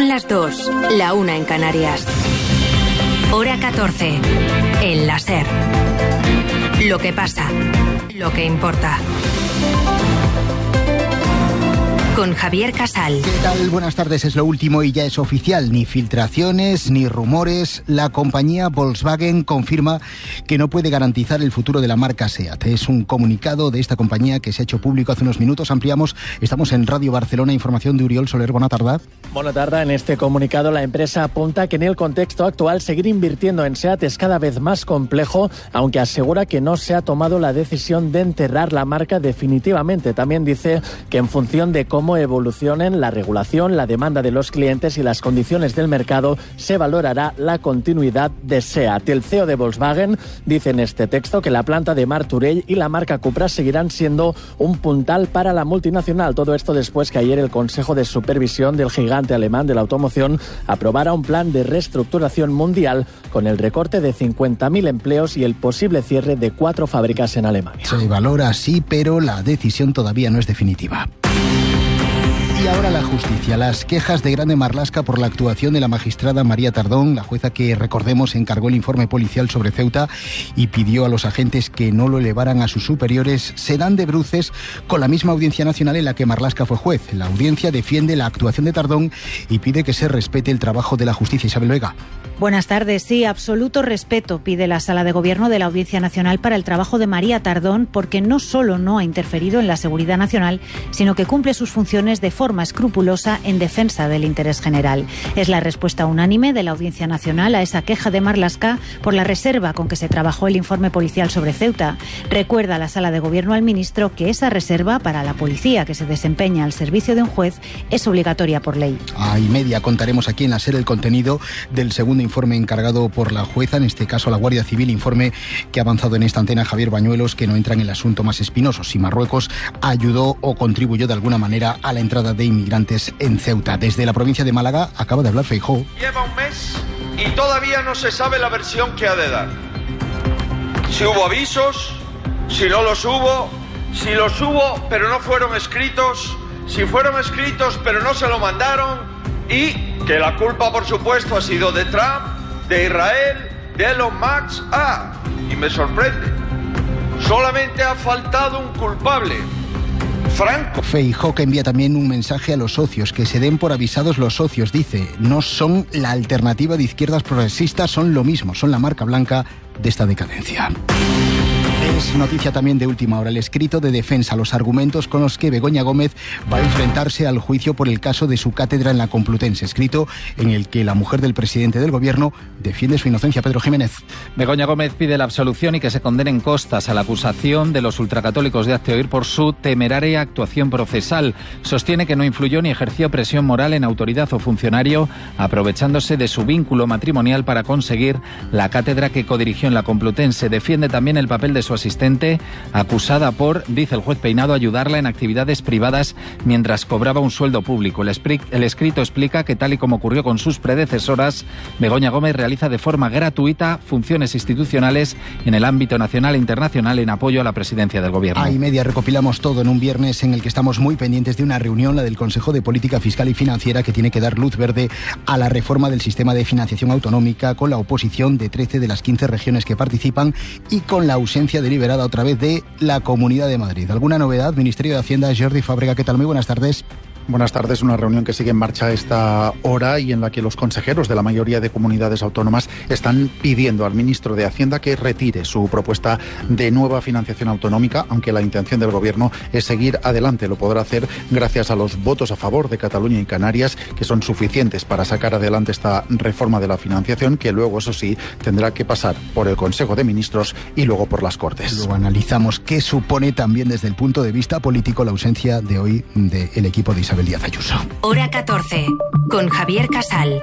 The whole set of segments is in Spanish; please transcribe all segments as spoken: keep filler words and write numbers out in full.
las dos, la una en Canarias. Hora catorce. El la SER. Lo que pasa, lo que importa. Con Javier Casal. ¿Qué tal? Buenas tardes, es lo último y ya es oficial. Ni filtraciones, ni rumores. La compañía Volkswagen confirma que no puede garantizar el futuro de la marca SEAT. Es un comunicado de esta compañía que se ha hecho público hace unos minutos. Ampliamos, estamos en Radio Barcelona, información de Uriol Soler. Buena tarde. Buena tarde. En este comunicado la empresa apunta que en el contexto actual seguir invirtiendo en SEAT es cada vez más complejo, aunque asegura que no se ha tomado la decisión de enterrar la marca definitivamente. También dice que en función de cómo evolucionen la regulación, la demanda de los clientes y las condiciones del mercado, se valorará la continuidad de SEAT. El C E O de Volkswagen dice en este texto que la planta de Martorell y la marca Cupra seguirán siendo un puntal para la multinacional. Todo esto después que ayer el Consejo de Supervisión del gigante alemán de la automoción aprobara un plan de reestructuración mundial con el recorte de cincuenta mil empleos y el posible cierre de cuatro fábricas en Alemania. Se valora así, pero la decisión todavía no es definitiva. Y ahora la justicia. Las quejas de Grande Marlaska por la actuación de la magistrada María Tardón, la jueza que, recordemos, encargó el informe policial sobre Ceuta y pidió a los agentes que no lo elevaran a sus superiores, se dan de bruces con la misma Audiencia Nacional en la que Marlaska fue juez. La audiencia defiende la actuación de Tardón y pide que se respete el trabajo de la justicia. Isabel Vega. Buenas tardes. Sí, absoluto respeto pide la Sala de Gobierno de la Audiencia Nacional para el trabajo de María Tardón, porque no solo no ha interferido en la seguridad nacional, sino que cumple sus funciones de forma escrupulosa en defensa del interés general. Es la respuesta unánime de la Audiencia Nacional a esa queja de Marlaska por la reserva con que se trabajó el informe policial sobre Ceuta. Recuerda la Sala de Gobierno al ministro que esa reserva para la policía que se desempeña al servicio de un juez es obligatoria por ley. A y media contaremos aquí en la SER el contenido del segundo informe encargado por la jueza, en este caso la Guardia Civil, informe que ha avanzado en esta antena Javier Bañuelos, que no entra en el asunto más espinoso, si Marruecos ayudó o contribuyó de alguna manera a la entrada de inmigrantes en Ceuta. Desde la provincia de Málaga acaba de hablar Feijóo. Lleva un mes y todavía no se sabe la versión que ha de dar. Si hubo avisos, si no los hubo, si los hubo pero no fueron escritos, si fueron escritos pero no se lo mandaron, y que la culpa, por supuesto, ha sido de Trump, de Israel, de Elon Musk. Ah, y me sorprende, solamente ha faltado un culpable. Franco. Feijóo, que envía también un mensaje a los socios, que se den por avisados los socios, dice, no son la alternativa de izquierdas progresistas, son lo mismo, son la marca blanca de esta decadencia. Es noticia también de última hora el escrito de defensa, los argumentos con los que Begoña Gómez va a enfrentarse al juicio por el caso de su cátedra en la Complutense, escrito en el que la mujer del presidente del gobierno defiende su inocencia. Pedro Jiménez. Begoña Gómez pide la absolución y que se condenen costas a la acusación de los ultracatólicos de Hazte Oír por su temeraria actuación procesal. Sostiene que no influyó ni ejerció presión moral en autoridad o funcionario, aprovechándose de su vínculo matrimonial para conseguir la cátedra que codirigió en la Complutense. Defiende también el papel de su asistente, acusada por, dice el juez Peinado, ayudarla en actividades privadas mientras cobraba un sueldo público. El, espri- el escrito explica que, tal y como ocurrió con sus predecesoras, Begoña Gómez realiza de forma gratuita funciones institucionales en el ámbito nacional e internacional en apoyo a la presidencia del gobierno. A y media recopilamos todo en un viernes en el que estamos muy pendientes de una reunión, la del Consejo de Política Fiscal y Financiera, que tiene que dar luz verde a la reforma del sistema de financiación autonómica, con la oposición de trece de las quince regiones que participan y con la ausencia deliberada otra vez de la Comunidad de Madrid. ¿Alguna novedad? Ministerio de Hacienda, Jordi Fábrega, ¿qué tal? Muy buenas tardes. Buenas tardes. Una reunión que sigue en marcha a esta hora y en la que los consejeros de la mayoría de comunidades autónomas están pidiendo al ministro de Hacienda que retire su propuesta de nueva financiación autonómica, aunque la intención del gobierno es seguir adelante. Lo podrá hacer gracias a los votos a favor de Cataluña y Canarias, que son suficientes para sacar adelante esta reforma de la financiación, que luego, eso sí, tendrá que pasar por el Consejo de Ministros y luego por las Cortes. Luego analizamos qué supone también desde el punto de vista político la ausencia de hoy del equipo de Isabel Díaz Ayuso. Hora catorce, con Javier Casal.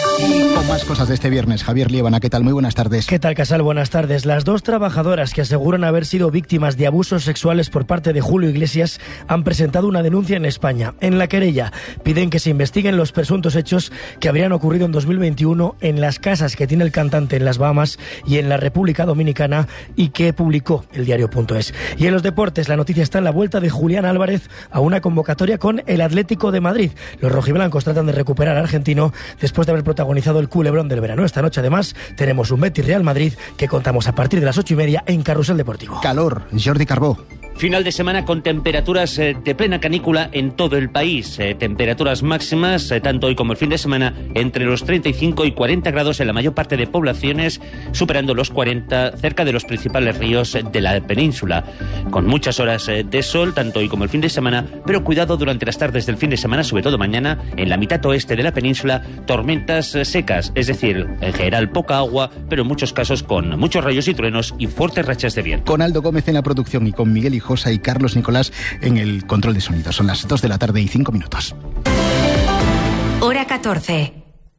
Y con más cosas de este viernes, Javier Liébana, ¿qué tal? Muy buenas tardes. ¿Qué tal, Casal? Buenas tardes. Las dos trabajadoras que aseguran haber sido víctimas de abusos sexuales por parte de Julio Iglesias han presentado una denuncia en España. En la querella piden que se investiguen los presuntos hechos que habrían ocurrido en dos mil veintiuno en las casas que tiene el cantante en las Bahamas y en la República Dominicana y que publicó el diario punto es. Y en los deportes, la noticia está en la vuelta de Julián Álvarez a una convocatoria con el Atlético Atlético de Madrid. Los rojiblancos tratan de recuperar al argentino después de haber protagonizado el culebrón del verano. Esta noche, además, tenemos un Betis Real Madrid que contamos a partir de las ocho y media en Carrusel Deportivo. Calor, Jordi Carbó. Final de semana con temperaturas eh, de plena canícula en todo el país. Eh, temperaturas máximas, eh, tanto hoy como el fin de semana, entre los treinta y cinco y cuarenta grados en la mayor parte de poblaciones, superando los cuarenta cerca de los principales ríos de la península. Con muchas horas eh, de sol, tanto hoy como el fin de semana, pero cuidado durante las tardes del fin de semana, sobre todo mañana, en la mitad oeste de la península, tormentas eh, secas, es decir, en general poca agua, pero en muchos casos con muchos rayos y truenos y fuertes rachas de viento. Con Aldo Gómez en la producción y con Miguel Hijosa y Carlos Nicolás en el control de sonido. Son las dos de la tarde y cinco minutos. Hora catorce.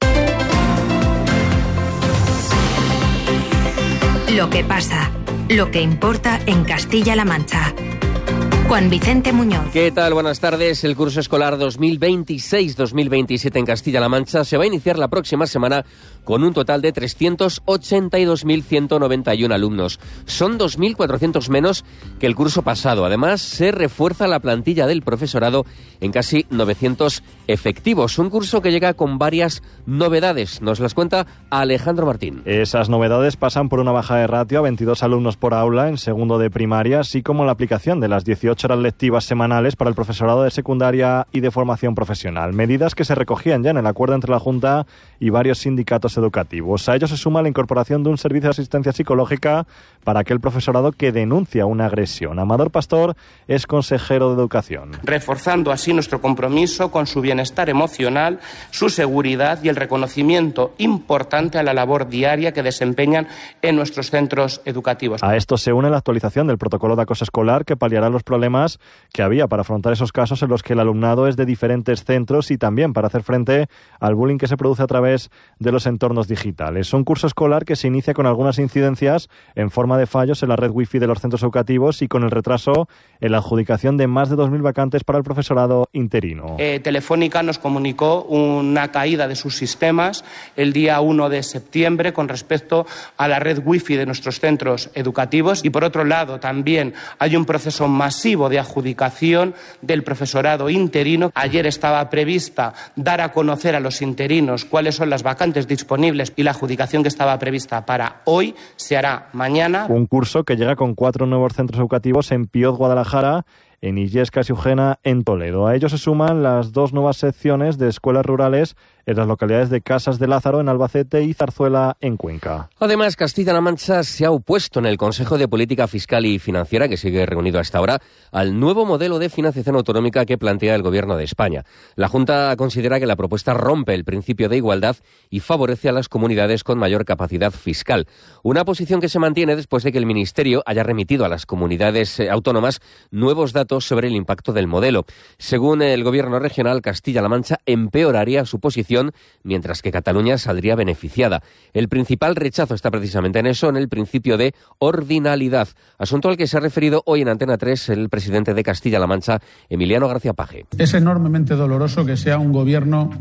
Lo que pasa, lo que importa en Castilla-La Mancha. Juan Vicente Muñoz. ¿Qué tal? Buenas tardes. El curso escolar dos mil veintiséis dos mil veintisiete en Castilla-La Mancha se va a iniciar la próxima semana con un total de trescientos ochenta y dos mil ciento noventa y uno alumnos. Son dos mil cuatrocientos menos que el curso pasado. Además, se refuerza la plantilla del profesorado en casi novecientos efectivos. Un curso que llega con varias novedades. Nos las cuenta Alejandro Martín. Esas novedades pasan por una baja de ratio a veintidós alumnos por aula en segundo de primaria, así como la aplicación de las dieciocho horas lectivas semanales para el profesorado de secundaria y de formación profesional. Medidas que se recogían ya en el acuerdo entre la Junta y varios sindicatos educativos. A ello se suma la incorporación de un servicio de asistencia psicológica para aquel profesorado que denuncia una agresión. Amador Pastor es consejero de Educación. Reforzando así nuestro compromiso con su bienestar emocional, su seguridad y el reconocimiento importante a la labor diaria que desempeñan en nuestros centros educativos. A esto se une la actualización del protocolo de acoso escolar que paliará los problemas que había para afrontar esos casos en los que el alumnado es de diferentes centros y también para hacer frente al bullying que se produce a través de los entornos digitales. Un curso escolar que se inicia con algunas incidencias en forma de fallos en la red wifi de los centros educativos y con el retraso en la adjudicación de más de dos mil vacantes para el profesorado interino. Eh, Telefónica nos comunicó una caída de sus sistemas el día uno de septiembre con respecto a la red wifi de nuestros centros educativos y por otro lado también hay un proceso masivo de adjudicación del profesorado interino. Ayer estaba prevista dar a conocer a los interinos cuáles son las vacantes disponibles y la adjudicación que estaba prevista para hoy se hará mañana. Un curso que llega con cuatro nuevos centros educativos en Pioz, Guadalajara, en Illescas y Eugena, en Toledo. A ellos se suman las dos nuevas secciones de escuelas rurales en las localidades de Casas de Lázaro, en Albacete, y Zarzuela, en Cuenca. Además, Castilla-La Mancha se ha opuesto en el Consejo de Política Fiscal y Financiera, que sigue reunido hasta ahora, al nuevo modelo de financiación autonómica que plantea el Gobierno de España. La Junta considera que la propuesta rompe el principio de igualdad y favorece a las comunidades con mayor capacidad fiscal. Una posición que se mantiene después de que el Ministerio haya remitido a las comunidades autónomas nuevos datos sobre el impacto del modelo. Según el Gobierno regional, Castilla-La Mancha empeoraría su posición, mientras que Cataluña saldría beneficiada. El principal rechazo está precisamente en eso, en el principio de ordinalidad, asunto al que se ha referido hoy en Antena tres el presidente de Castilla-La Mancha, Emiliano García Paje. Es enormemente doloroso que sea un gobierno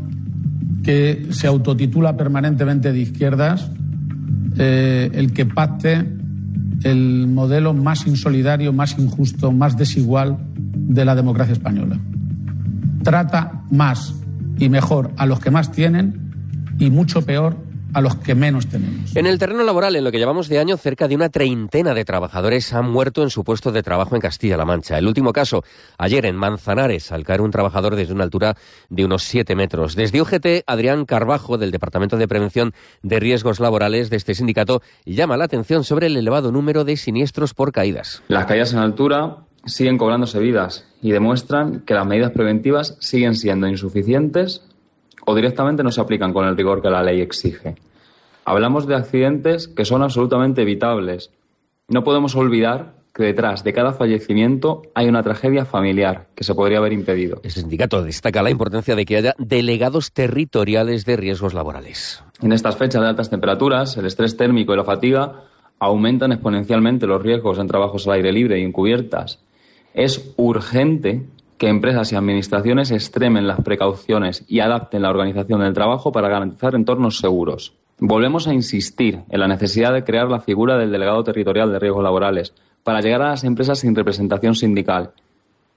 que se autotitula permanentemente de izquierdas eh, el que pacte el modelo más insolidario, más injusto, más desigual de la democracia española. Trata más y mejor a los que más tienen y mucho peor a los que menos tenemos. En el terreno laboral, en lo que llevamos de año, cerca de una treintena de trabajadores han muerto en su puesto de trabajo en Castilla-La Mancha. El último caso, ayer en Manzanares, al caer un trabajador desde una altura de unos siete metros. Desde U G T, Adrián Carbajo, del Departamento de Prevención de Riesgos Laborales de este sindicato, llama la atención sobre el elevado número de siniestros por caídas. Las caídas en altura siguen cobrándose vidas y demuestran que las medidas preventivas siguen siendo insuficientes o directamente no se aplican con el rigor que la ley exige. Hablamos de accidentes que son absolutamente evitables. No podemos olvidar que detrás de cada fallecimiento hay una tragedia familiar que se podría haber impedido. El sindicato destaca la importancia de que haya delegados territoriales de riesgos laborales. En estas fechas de altas temperaturas, el estrés térmico y la fatiga aumentan exponencialmente los riesgos en trabajos al aire libre y encubiertas. Es urgente que empresas y administraciones extremen las precauciones y adapten la organización del trabajo para garantizar entornos seguros. Volvemos a insistir en la necesidad de crear la figura del delegado territorial de riesgos laborales para llegar a las empresas sin representación sindical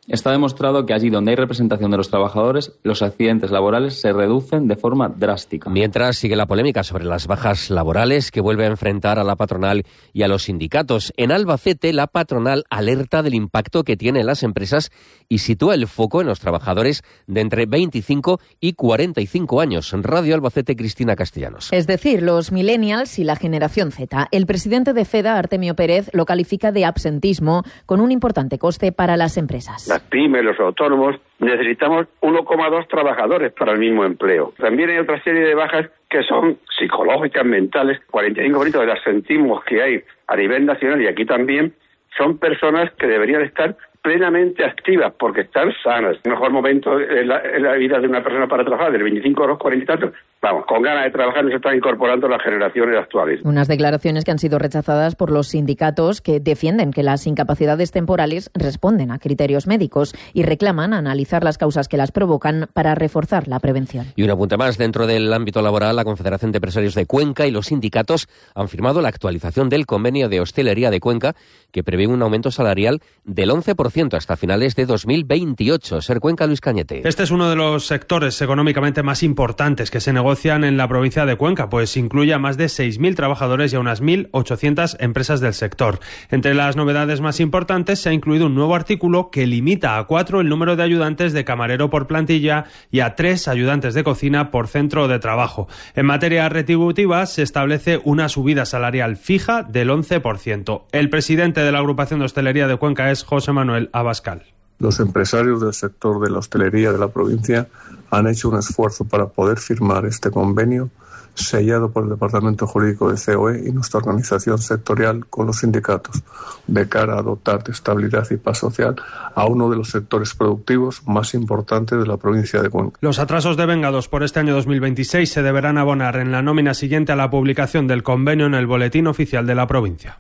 Está demostrado que allí donde hay representación de los trabajadores, los accidentes laborales se reducen de forma drástica. Mientras sigue la polémica sobre las bajas laborales que vuelve a enfrentar a la patronal y a los sindicatos. En Albacete, la patronal alerta del impacto que tiene en las empresas y sitúa el foco en los trabajadores de entre veinticinco y cuarenta y cinco años. Radio Albacete, Cristina Castellanos. Es decir, los millennials y la generación Z. El presidente de FEDA, Artemio Pérez, lo califica de absentismo con un importante coste para las empresas. Las pymes, los autónomos, necesitamos uno coma dos trabajadores para el mismo empleo. También hay otra serie de bajas que son psicológicas, mentales. cuarenta y cinco por ciento de las sentimos que hay a nivel nacional y aquí también son personas que deberían estar plenamente activas porque están sanas. El mejor momento en la, en la vida de una persona para trabajar, del veinticinco a los cuarenta y tantos, vamos, con ganas de trabajar, se están incorporando las generaciones actuales. Unas declaraciones que han sido rechazadas por los sindicatos que defienden que las incapacidades temporales responden a criterios médicos y reclaman analizar las causas que las provocan para reforzar la prevención. Y un apunte más, dentro del ámbito laboral, la Confederación de Empresarios de Cuenca y los sindicatos han firmado la actualización del convenio de hostelería de Cuenca que prevé un aumento salarial del once por ciento hasta finales de dos mil veintiocho. Ser Cuenca, Luis Cañete. Este es uno de los sectores económicamente más importantes que se negocian en la provincia de Cuenca, pues incluye a más de seis mil trabajadores y a unas mil ochocientas empresas del sector. Entre las novedades más importantes se ha incluido un nuevo artículo que limita a cuatro el número de ayudantes de camarero por plantilla y a tres ayudantes de cocina por centro de trabajo. En materia retributiva se establece una subida salarial fija del once por ciento. El presidente de la agrupación de hostelería de Cuenca es José Manuel Abascal. Los empresarios del sector de la hostelería de la provincia han hecho un esfuerzo para poder firmar este convenio sellado por el Departamento Jurídico de C O E y nuestra organización sectorial con los sindicatos, de cara a dotar de estabilidad y paz social a uno de los sectores productivos más importantes de la provincia de Cuenca. Los atrasos devengados por este año dos mil veintiséis se deberán abonar en la nómina siguiente a la publicación del convenio en el Boletín Oficial de la provincia.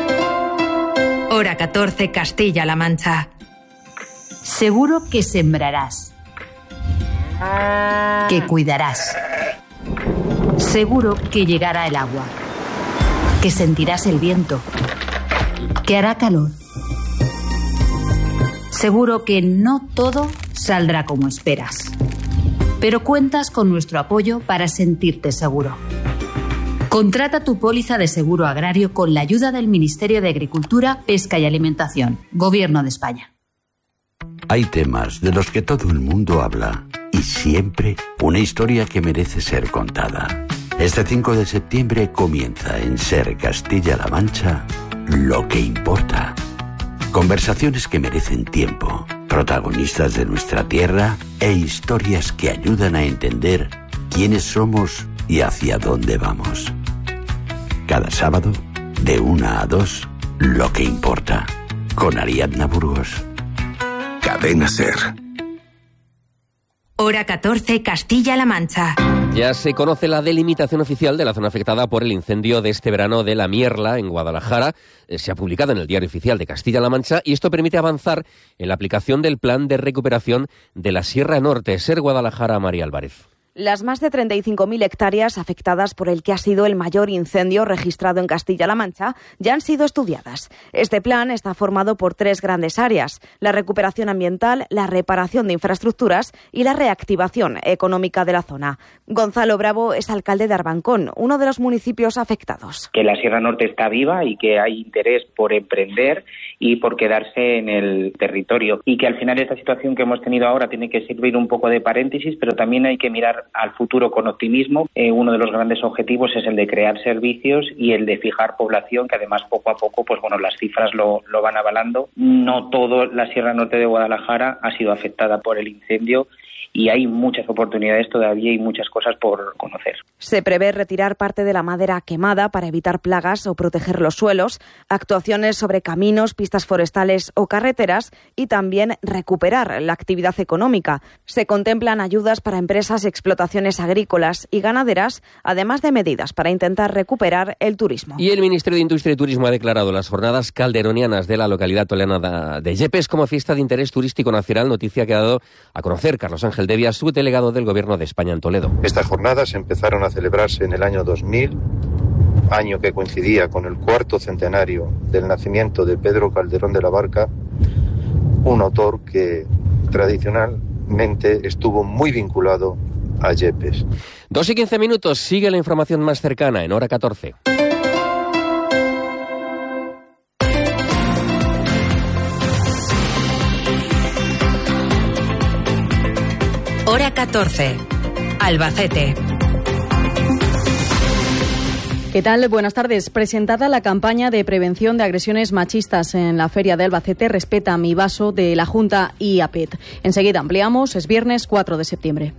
Hora catorce, Castilla-La Mancha. Seguro que sembrarás, que cuidarás. Seguro que llegará el agua, que sentirás el viento, que hará calor. Seguro que no todo saldrá como esperas, pero cuentas con nuestro apoyo para sentirte seguro. Contrata tu póliza de seguro agrario con la ayuda del Ministerio de Agricultura, Pesca y Alimentación, Gobierno de España. Hay temas de los que todo el mundo habla y siempre una historia que merece ser contada. Este cinco de septiembre comienza en Ser Castilla-La Mancha Lo que importa. Conversaciones que merecen tiempo, protagonistas de nuestra tierra e historias que ayudan a entender quiénes somos y hacia dónde vamos. Cada sábado, de una a dos, Lo que importa, con Ariadna Burgos. Cadena Ser. Hora catorce, Castilla-La Mancha. Ya se conoce la delimitación oficial de la zona afectada por el incendio de este verano de La Mierla, en Guadalajara. Se ha publicado en el Diario Oficial de Castilla-La Mancha y esto permite avanzar en la aplicación del plan de recuperación de la Sierra Norte. Ser Guadalajara, María Álvarez. Las más de treinta y cinco mil hectáreas afectadas por el que ha sido el mayor incendio registrado en Castilla-La Mancha ya han sido estudiadas. Este plan está formado por tres grandes áreas: la recuperación ambiental, la reparación de infraestructuras y la reactivación económica de la zona. Gonzalo Bravo es alcalde de Arbancón, uno de los municipios afectados. Que la Sierra Norte está viva y que hay interés por emprender y por quedarse en el territorio. Y que al final esta situación que hemos tenido ahora tiene que servir un poco de paréntesis, pero también hay que mirar al futuro con optimismo. Eh, uno de los grandes objetivos es el de crear servicios y el de fijar población, que además poco a poco, pues bueno, las cifras lo, lo van avalando. No toda la Sierra Norte de Guadalajara ha sido afectada por el incendio y hay muchas oportunidades todavía y muchas cosas por conocer. Se prevé retirar parte de la madera quemada para evitar plagas o proteger los suelos, actuaciones sobre caminos, pistas forestales o carreteras y también recuperar la actividad económica. Se contemplan ayudas para empresas y explotaciones agrícolas y ganaderas, además de medidas para intentar recuperar el turismo. Y el Ministerio de Industria y Turismo ha declarado las jornadas calderonianas de la localidad toledana de Yepes como fiesta de interés turístico nacional, noticia que ha dado a conocer Carlos Ángel Devia, subdelegado del Gobierno de España en Toledo. Estas jornadas empezaron a celebrarse en el año dos mil, año que coincidía con el cuarto centenario del nacimiento de Pedro Calderón de la Barca, un autor que tradicionalmente estuvo muy vinculado a Yepes. Dos y quince minutos, sigue la información más cercana en hora catorce. Hora catorce. Albacete. ¿Qué tal? Buenas tardes. Presentada la campaña de prevención de agresiones machistas en la Feria de Albacete, Respeta mi vaso, de la Junta y A P E T. Enseguida ampliamos, es viernes cuatro de septiembre.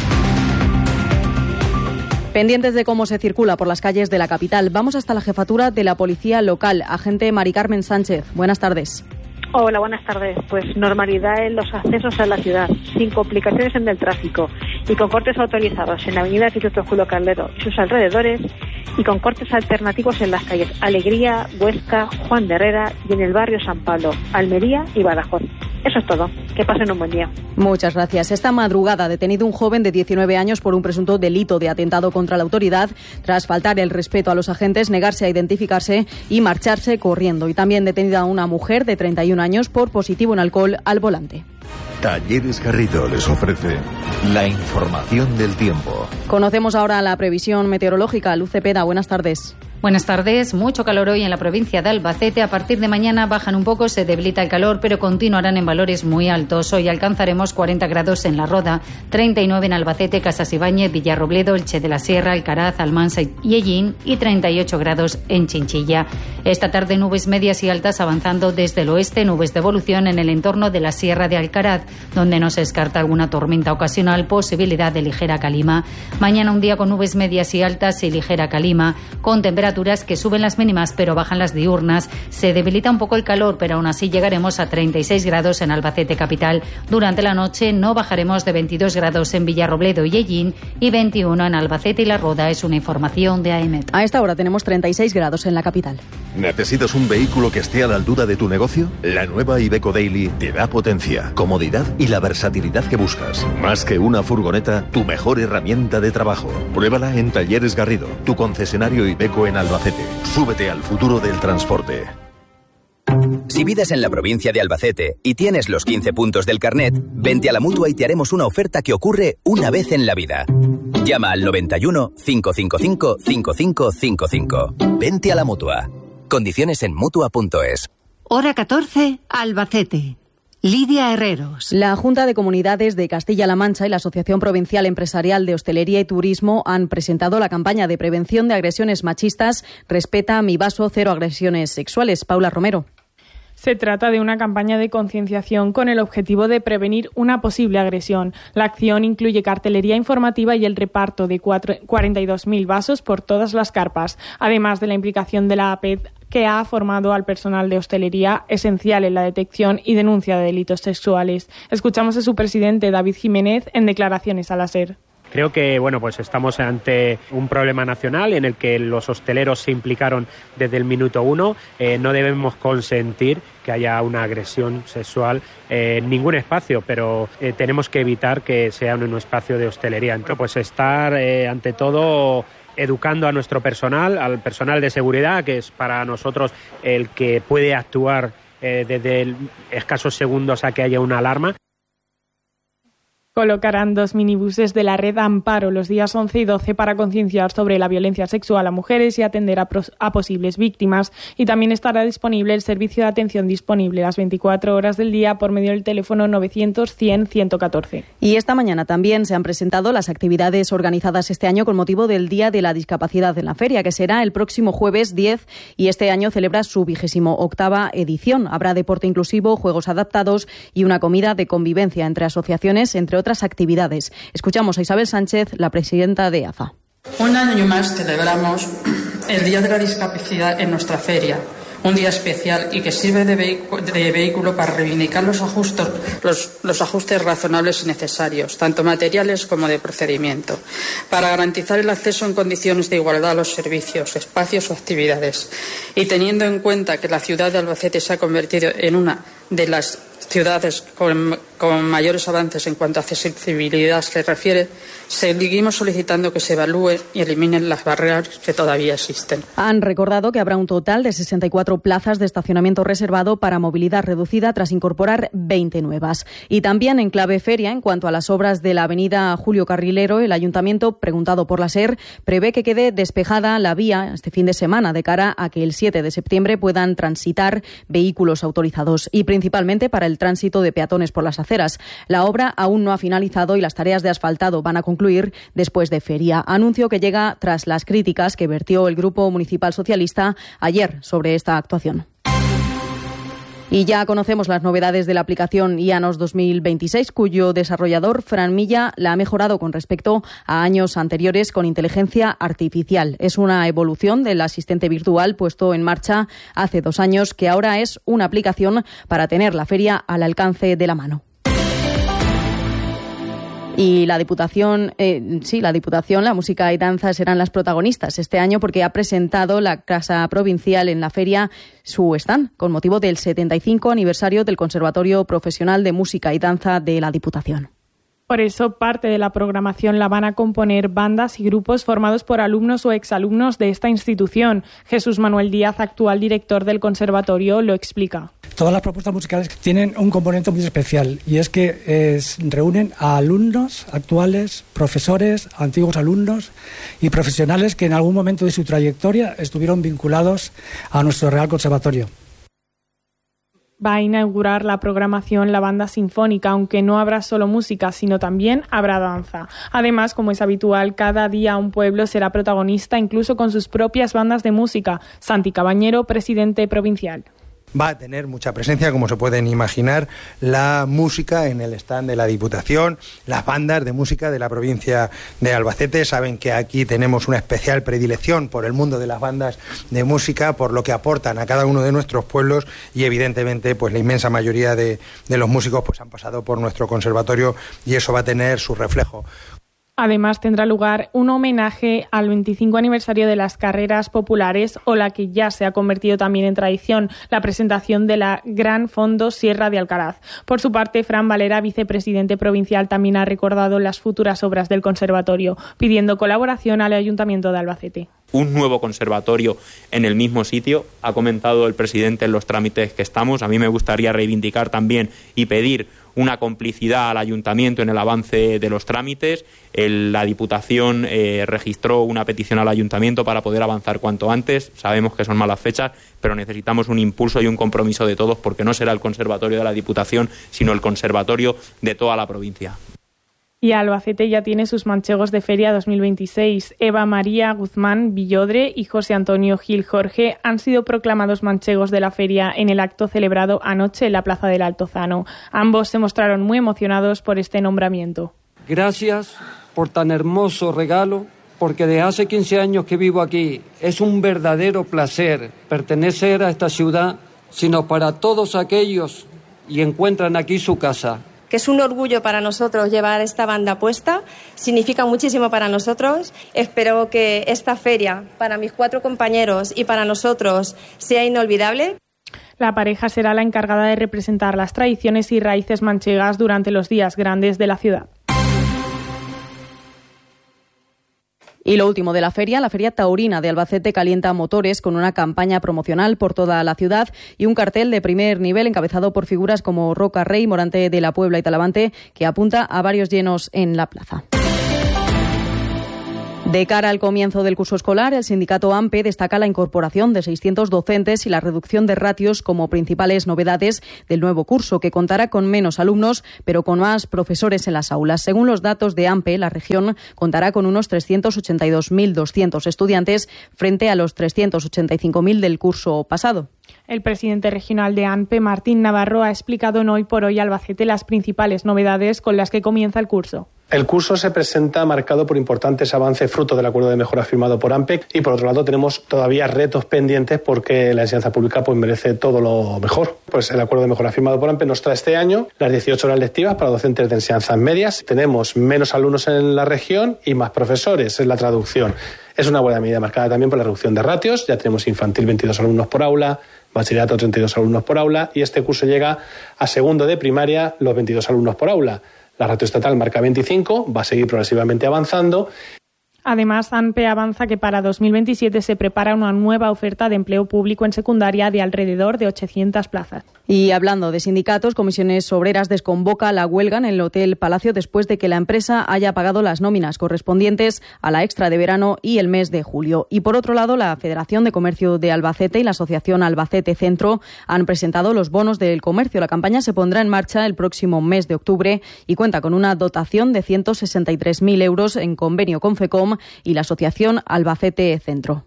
Pendientes de cómo se circula por las calles de la capital, vamos hasta la jefatura de la policía local. Agente Mari Carmen Sánchez, buenas tardes. Hola, buenas tardes. Pues normalidad en los accesos a la ciudad, sin complicaciones en el tráfico y con cortes autorizados en la avenida Instituto Julio Caldero y sus alrededores, y con cortes alternativos en las calles Alegría, Huesca, Juan de Herrera y en el barrio San Pablo, Almería y Badajoz. Eso es todo. Que pasen un buen día. Muchas gracias. Esta madrugada, detenido un joven de diecinueve años por un presunto delito de atentado contra la autoridad, tras faltar el respeto a los agentes, negarse a identificarse y marcharse corriendo. Y también detenida una mujer de treinta y un años por positivo en alcohol al volante. Talleres Garrido les ofrece la información del tiempo. Conocemos ahora la previsión meteorológica. Luz Cepeda, buenas tardes. Buenas tardes. Mucho calor hoy en la provincia de Albacete. A partir de mañana bajan un poco, se debilita el calor, pero continuarán en valores muy altos. Hoy alcanzaremos cuarenta grados en La Roda, treinta y nueve en Albacete, Casas Ibáñez, Villarrobledo, Elche de la Sierra, Alcaraz, Almansa y Ellín, y treinta y ocho grados en Chinchilla. Esta tarde nubes medias y altas avanzando desde el oeste, nubes de evolución en el entorno de la Sierra de Alcaraz, donde no se descarta alguna tormenta ocasional, posibilidad de ligera calima. Mañana un día con nubes medias y altas y ligera calima, con temperaturas que suben las mínimas pero bajan las diurnas. Se debilita un poco el calor, pero aún así llegaremos a treinta y seis grados en Albacete capital. Durante la noche no bajaremos de veintidós grados en Villarrobledo y Ellín y veintiuno en Albacete y La Roda. Es una información de A E M E T. A esta hora tenemos treinta y seis grados en la capital. ¿Necesitas un vehículo que esté a la altura de tu negocio? La nueva Iveco Daily te da potencia, comodidad y la versatilidad que buscas. Más que una furgoneta, tu mejor herramienta de trabajo. Pruébala en Talleres Garrido, tu concesionario Iveco en Albacete. Súbete al futuro del transporte. Si vives en la provincia de Albacete y tienes los quince puntos del carnet, vente a la Mutua y te haremos una oferta que ocurre una vez en la vida. Llama al noventa y uno, cinco cinco cinco, cinco cinco cinco cinco. Vente a la Mutua. Condiciones en Mutua punto es. Hora catorce, Albacete. Lidia Herreros. La Junta de Comunidades de Castilla-La Mancha y la Asociación Provincial Empresarial de Hostelería y Turismo han presentado la campaña de prevención de agresiones machistas Respeta mi vaso, cero agresiones sexuales. Paula Romero. Se trata de una campaña de concienciación con el objetivo de prevenir una posible agresión. La acción incluye cartelería informativa y el reparto de cuarenta y dos mil vasos por todas las carpas, además de la implicación de la A P E T, que ha formado al personal de hostelería esencial en la detección y denuncia de delitos sexuales. Escuchamos a su presidente, David Jiménez, en declaraciones a la SER. Creo que bueno, pues estamos ante un problema nacional en el que los hosteleros se implicaron desde el minuto uno. Eh, no debemos consentir que haya una agresión sexual eh, en ningún espacio, pero eh, tenemos que evitar que sea un, un espacio de hostelería. Entonces, pues estar eh, ante todo educando a nuestro personal, al personal de seguridad, que es para nosotros el que puede actuar eh, desde el escasos segundos a que haya una alarma. Colocarán dos minibuses de la red Amparo los días once y doce para concienciar sobre la violencia sexual a mujeres y atender a, pros- a posibles víctimas. Y también estará disponible el servicio de atención disponible las veinticuatro horas del día por medio del teléfono novecientos, cien, ciento catorce. Y esta mañana también se han presentado las actividades organizadas este año con motivo del Día de la Discapacidad en la Feria, que será el próximo jueves diez, y este año celebra su vigésimo octava edición. Habrá deporte inclusivo, juegos adaptados y una comida de convivencia entre asociaciones, entre otras actividades. Escuchamos a Isabel Sánchez, la presidenta de A F A. Un año más celebramos el Día de la Discapacidad en nuestra feria, un día especial y que sirve de, vehicu- de vehículo para reivindicar los ajustes, los, los ajustes razonables y necesarios, tanto materiales como de procedimiento, para garantizar el acceso en condiciones de igualdad a los servicios, espacios o actividades. Y teniendo en cuenta que la ciudad de Albacete se ha convertido en una de las ciudades con, con mayores avances en cuanto a accesibilidad se refiere, seguimos solicitando que se evalúen y eliminen las barreras que todavía existen. Han recordado que habrá un total de sesenta y cuatro plazas de estacionamiento reservado para movilidad reducida tras incorporar veinte nuevas. Y también en clave feria, en cuanto a las obras de la avenida Julio Carrilero, el Ayuntamiento, preguntado por la SER, prevé que quede despejada la vía este fin de semana de cara a que el siete de septiembre puedan transitar vehículos autorizados y principalmente para el tránsito de peatones por las aceras. La obra aún no ha finalizado y las tareas de asfaltado van a concluir después de feria. Anuncio que llega tras las críticas que vertió el Grupo Municipal Socialista ayer sobre esta actuación. Y ya conocemos las novedades de la aplicación I A N O S dos mil veintiséis, cuyo desarrollador, Fran Milla, la ha mejorado con respecto a años anteriores con inteligencia artificial. Es una evolución del asistente virtual puesto en marcha hace dos años, que ahora es una aplicación para tener la feria al alcance de la mano. Y la Diputación, eh, sí, la Diputación, la música y danza serán las protagonistas este año porque ha presentado la Casa Provincial en la feria su stand con motivo del setenta y cinco aniversario del Conservatorio Profesional de Música y Danza de la Diputación. Por eso, parte de la programación la van a componer bandas y grupos formados por alumnos o exalumnos de esta institución. Jesús Manuel Díaz, actual director del conservatorio, lo explica. Todas las propuestas musicales tienen un componente muy especial y es que eh, reúnen a alumnos actuales, profesores, antiguos alumnos y profesionales que en algún momento de su trayectoria estuvieron vinculados a nuestro Real Conservatorio. Va a inaugurar la programación la banda sinfónica, aunque no habrá solo música, sino también habrá danza. Además, como es habitual, cada día un pueblo será protagonista, incluso con sus propias bandas de música. Santi Cabañero, presidente provincial. Va a tener mucha presencia, como se pueden imaginar, la música en el stand de la Diputación, las bandas de música de la provincia de Albacete. Saben que aquí tenemos una especial predilección por el mundo de las bandas de música, por lo que aportan a cada uno de nuestros pueblos y evidentemente pues la inmensa mayoría de, de los músicos pues han pasado por nuestro conservatorio y eso va a tener su reflejo. Además, tendrá lugar un homenaje al veinticinco aniversario de las carreras populares, o la que ya se ha convertido también en tradición, la presentación de la Gran Fondo Sierra de Alcaraz. Por su parte, Fran Valera, vicepresidente provincial, también ha recordado las futuras obras del conservatorio, pidiendo colaboración al Ayuntamiento de Albacete. Un nuevo conservatorio en el mismo sitio, ha comentado el presidente en los trámites que estamos. A mí me gustaría reivindicar también y pedir una complicidad al ayuntamiento en el avance de los trámites. El, la Diputación eh, registró una petición al ayuntamiento para poder avanzar cuanto antes. Sabemos que son malas fechas, pero necesitamos un impulso y un compromiso de todos, porque no será el conservatorio de la Diputación, sino el conservatorio de toda la provincia. Y Albacete ya tiene sus manchegos de feria dos mil veintiséis. Eva María Guzmán Villodre y José Antonio Gil Jorge han sido proclamados manchegos de la feria en el acto celebrado anoche en la Plaza del Altozano. Ambos se mostraron muy emocionados por este nombramiento. Gracias por tan hermoso regalo, porque desde hace quince años que vivo aquí es un verdadero placer pertenecer a esta ciudad, sino para todos aquellos y encuentran aquí su casa. Que es un orgullo para nosotros llevar esta banda puesta, significa muchísimo para nosotros. Espero que esta feria, para mis cuatro compañeros y para nosotros, sea inolvidable. La pareja será la encargada de representar las tradiciones y raíces manchegas durante los días grandes de la ciudad. Y lo último de la feria, la Feria Taurina de Albacete calienta motores con una campaña promocional por toda la ciudad y un cartel de primer nivel encabezado por figuras como Roca Rey, Morante de la Puebla y Talavante, que apunta a varios llenos en la plaza. De cara al comienzo del curso escolar, el sindicato AMPE destaca la incorporación de seiscientos docentes y la reducción de ratios como principales novedades del nuevo curso, que contará con menos alumnos, pero con más profesores en las aulas. Según los datos de AMPE, la región contará con unos trescientos ochenta y dos mil doscientos estudiantes frente a los trescientos ochenta y cinco mil del curso pasado. El presidente regional de AMPE, Martín Navarro, ha explicado en Hoy por Hoy Albacete las principales novedades con las que comienza el curso. El curso se presenta marcado por importantes avances fruto del acuerdo de mejora firmado por AMPE y por otro lado tenemos todavía retos pendientes porque la enseñanza pública pues merece todo lo mejor. Pues el acuerdo de mejora firmado por AMPE nos trae este año las dieciocho horas lectivas para docentes de enseñanzas medias. Tenemos menos alumnos en la región y más profesores en la traducción. Es una buena medida marcada también por la reducción de ratios. Ya tenemos infantil veintidós alumnos por aula, bachillerato treinta y dos alumnos por aula, y este curso llega a segundo de primaria, los veintidós alumnos por aula. La ratio estatal marca veinticinco, va a seguir progresivamente avanzando. Además, ANPE avanza que para dos mil veintisiete se prepara una nueva oferta de empleo público en secundaria de alrededor de ochocientas plazas. Y hablando de sindicatos, Comisiones Obreras desconvoca la huelga en el Hotel Palacio después de que la empresa haya pagado las nóminas correspondientes a la extra de verano y el mes de julio. Y por otro lado, la Federación de Comercio de Albacete y la Asociación Albacete Centro han presentado los bonos del comercio. La campaña se pondrá en marcha el próximo mes de octubre y cuenta con una dotación de ciento sesenta y tres mil euros en convenio con FECOM y la Asociación Albacete Centro.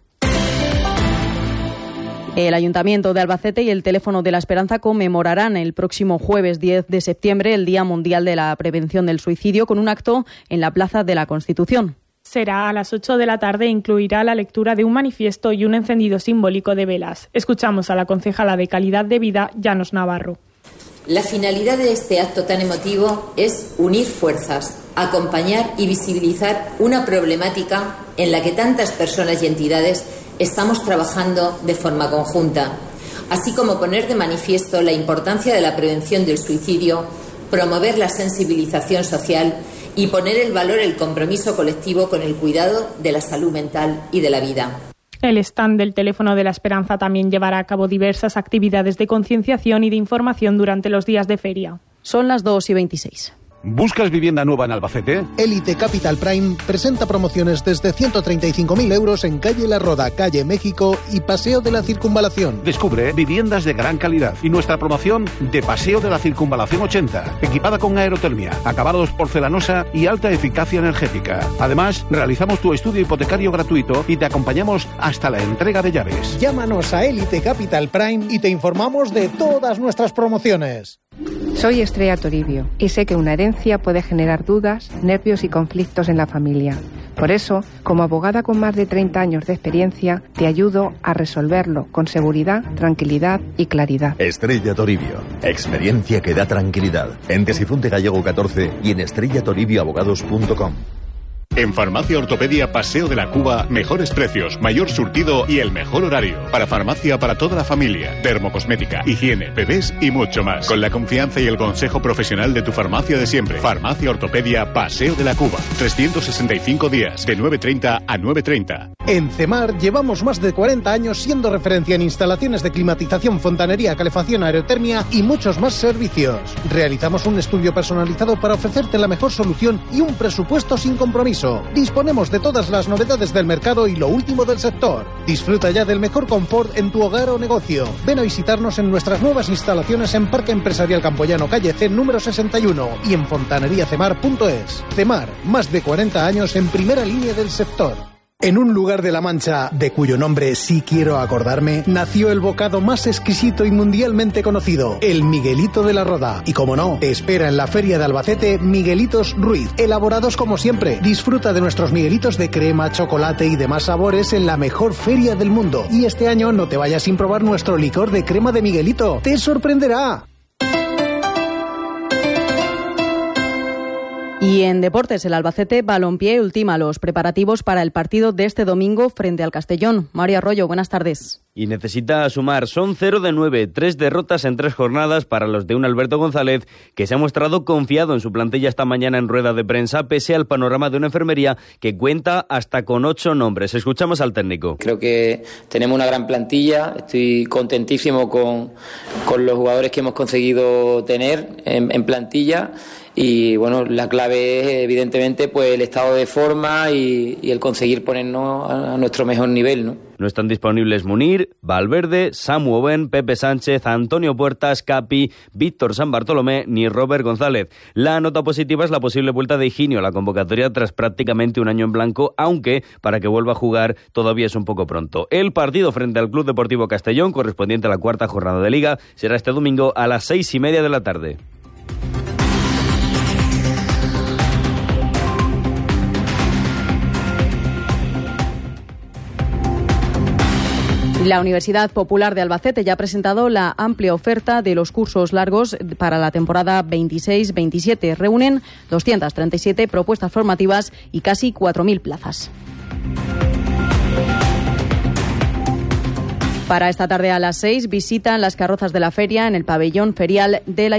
El Ayuntamiento de Albacete y el Teléfono de la Esperanza conmemorarán el próximo jueves diez de septiembre el Día Mundial de la Prevención del Suicidio con un acto en la Plaza de la Constitución. Será a las ocho de la tarde e incluirá la lectura de un manifiesto y un encendido simbólico de velas. Escuchamos a la concejala de Calidad de Vida, Llanos Navarro. La finalidad de este acto tan emotivo es unir fuerzas, acompañar y visibilizar una problemática en la que tantas personas y entidades estamos trabajando de forma conjunta, así como poner de manifiesto la importancia de la prevención del suicidio, promover la sensibilización social y poner en valor el compromiso colectivo con el cuidado de la salud mental y de la vida. El stand del Teléfono de la Esperanza también llevará a cabo diversas actividades de concienciación y de información durante los días de feria. Son las dos y veintiséis. ¿Buscas vivienda nueva en Albacete? Elite Capital Prime presenta promociones desde ciento treinta y cinco mil euros en Calle La Roda, Calle México y Paseo de la Circunvalación. Descubre viviendas de gran calidad y nuestra promoción de Paseo de la Circunvalación ochenta, equipada con aerotermia, acabados porcelanosa y alta eficacia energética. Además, realizamos tu estudio hipotecario gratuito y te acompañamos hasta la entrega de llaves. Llámanos a Elite Capital Prime y te informamos de todas nuestras promociones. Soy Estrella Toribio y sé que una herencia puede generar dudas, nervios y conflictos en la familia. Por eso, como abogada con más de treinta años de experiencia, te ayudo a resolverlo con seguridad, tranquilidad y claridad. Estrella Toribio. Experiencia que da tranquilidad. En Tesifunte Gallego catorce y en estrella toribio abogados punto com. En Farmacia Ortopedia Paseo de la Cuba, mejores precios, mayor surtido y el mejor horario. Para farmacia para toda la familia, dermocosmética, higiene, bebés y mucho más. Con la confianza y el consejo profesional de tu farmacia de siempre. Farmacia Ortopedia Paseo de la Cuba. trescientos sesenta y cinco días, de nueve treinta a nueve treinta. En CEMAR llevamos más de cuarenta años siendo referencia en instalaciones de climatización, fontanería, calefacción, aerotermia y muchos más servicios. Realizamos un estudio personalizado para ofrecerte la mejor solución y un presupuesto sin compromiso. Disponemos de todas las novedades del mercado y lo último del sector. Disfruta ya del mejor confort en tu hogar o negocio. Ven a visitarnos en nuestras nuevas instalaciones en Parque Empresarial Campoyano, calle C número sesenta y uno y en fontaneriacemar punto es. CEMAR, más de cuarenta años en primera línea del sector. En un lugar de La Mancha, de cuyo nombre sí quiero acordarme, nació el bocado más exquisito y mundialmente conocido, el Miguelito de la Roda. Y como no, te espera en la Feria de Albacete Miguelitos Ruiz, elaborados como siempre. Disfruta de nuestros Miguelitos de crema, chocolate y demás sabores en la mejor feria del mundo. Y este año no te vayas sin probar nuestro licor de crema de Miguelito. ¡Te sorprenderá! Y en deportes, el Albacete Balompié ultima los preparativos para el partido de este domingo frente al Castellón. María Arroyo, buenas tardes. Y necesita sumar, son cero de nueve, tres derrotas en tres jornadas para los de un Alberto González, que se ha mostrado confiado en su plantilla esta mañana en rueda de prensa, pese al panorama de una enfermería que cuenta hasta con ocho nombres. Escuchamos al técnico. Creo que tenemos una gran plantilla, estoy contentísimo con, con los jugadores que hemos conseguido tener en, en plantilla. Y bueno, la clave es evidentemente pues el estado de forma y, y el conseguir ponernos a, a nuestro mejor nivel, ¿no? No están disponibles Munir, Valverde, Samu Oben, Pepe Sánchez, Antonio Puertas, Capi, Víctor San Bartolomé ni Robert González. La nota positiva es la posible vuelta de Higinio a la convocatoria tras prácticamente un año en blanco, aunque para que vuelva a jugar todavía es un poco pronto. El partido frente al Club Deportivo Castellón, correspondiente a la cuarta jornada de Liga, será este domingo a las seis y media de la tarde. La Universidad Popular de Albacete ya ha presentado la amplia oferta de los cursos largos para la temporada veintiséis veintisiete. Reúnen doscientas treinta y siete propuestas formativas y casi cuatro mil plazas. Para esta tarde a las seis visitan las carrozas de la feria en el pabellón ferial de la